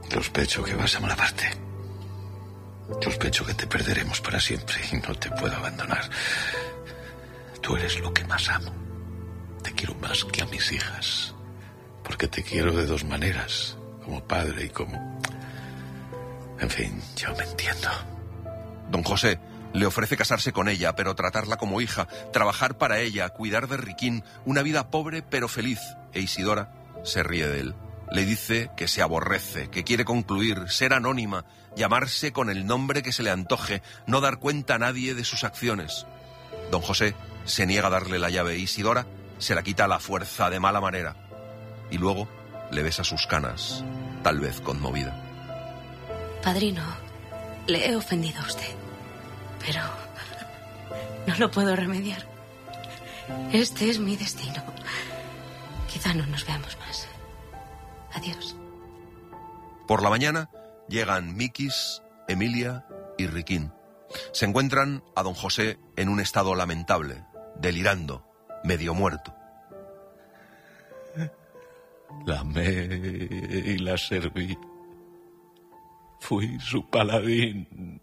Sospecho que vas a mala parte. Sospecho que te perderemos para siempre y no te puedo abandonar. Tú eres lo que más amo. Te quiero más que a mis hijas. Porque te quiero de dos maneras, como padre y como... En fin, yo me entiendo. Don José le ofrece casarse con ella, pero tratarla como hija, trabajar para ella, cuidar de Riquín, una vida pobre pero feliz. E Isidora se ríe de él. Le dice que se aborrece, que quiere concluir, ser anónima, llamarse con el nombre que se le antoje, no dar cuenta a nadie de sus acciones. Don José se niega a darle la llave. Isidora se la quita a la fuerza, de mala manera. Y luego le besa sus canas, tal vez conmovida. Padrino, le he ofendido a usted, pero no lo puedo remediar. Este es mi destino. Quizá no nos veamos más. Adiós. Por la mañana llegan Mikis, Emilia y Riquín. Se encuentran a don José en un estado lamentable, delirando, medio muerto. La amé y la serví. Fui su paladín.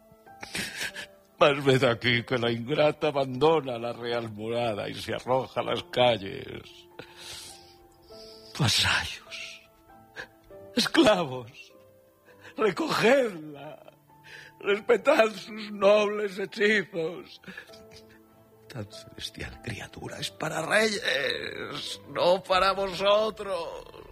Más ved aquí que la ingrata abandona la real morada y se arroja a las calles. Vasallos, esclavos, recogedla, respetad sus nobles hechizos. Tan celestial criatura es para reyes, no para vosotros.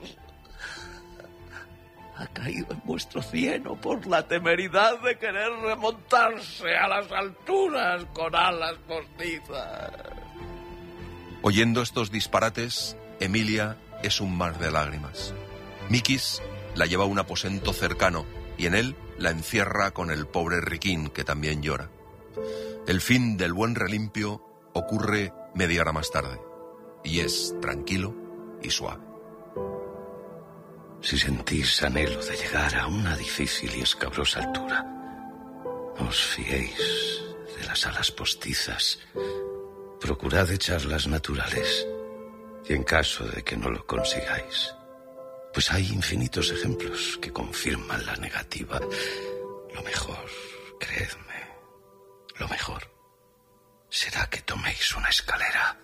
Ha caído en vuestro cieno por la temeridad de querer remontarse a las alturas con alas postizas. Oyendo estos disparates, Emilia es un mar de lágrimas. Mikis la lleva a un aposento cercano y en él la encierra con el pobre Riquín, que también llora. El fin del buen Relimpio ocurre media hora más tarde y es tranquilo y suave. Si sentís anhelo de llegar a una difícil y escabrosa altura, no os fiéis de las alas postizas. Procurad echarlas naturales. Y en caso de que no lo consigáis, pues hay infinitos ejemplos que confirman la negativa. Lo mejor, creedme, lo mejor será que toméis una escalera.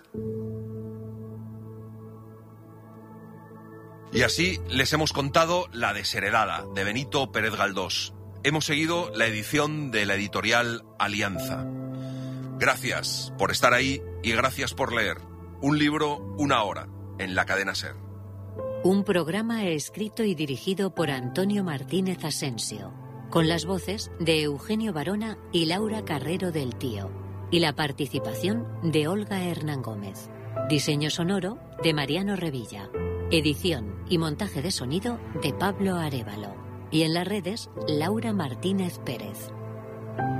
Y así les hemos contado La desheredada, de Benito Pérez Galdós. Hemos seguido la edición de la editorial Alianza. Gracias por estar ahí y gracias por leer. Un libro, una hora, en la cadena SER. Un programa escrito y dirigido por Antonio Martínez Asensio, con las voces de Eugenio Barona y Laura Carrero del Tío, y la participación de Olga Hernán Gómez. Diseño sonoro de Mariano Revilla. Edición y montaje de sonido de Pablo Arévalo. Y en las redes, Laura Martínez Pérez.